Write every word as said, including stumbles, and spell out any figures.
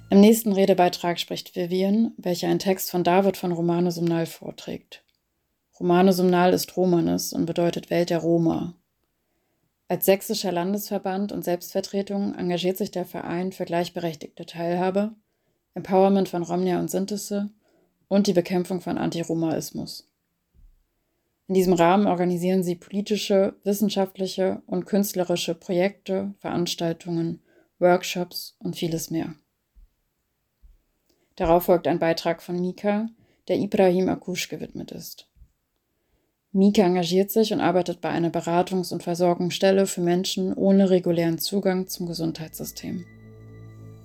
Im nächsten Redebeitrag spricht Vivian, welche einen Text von David von Romano Sumnal vorträgt. Romano Sumnal ist Romanes und bedeutet Welt der Roma. Als sächsischer Landesverband und Selbstvertretung engagiert sich der Verein für gleichberechtigte Teilhabe, Empowerment von Romnia und Sintese und die Bekämpfung von Antiromaismus. In diesem Rahmen organisieren sie politische, wissenschaftliche und künstlerische Projekte, Veranstaltungen, Workshops und vieles mehr. Darauf folgt ein Beitrag von Mika, der Ibrahim Akush gewidmet ist. Mika engagiert sich und arbeitet bei einer Beratungs- und Versorgungsstelle für Menschen ohne regulären Zugang zum Gesundheitssystem.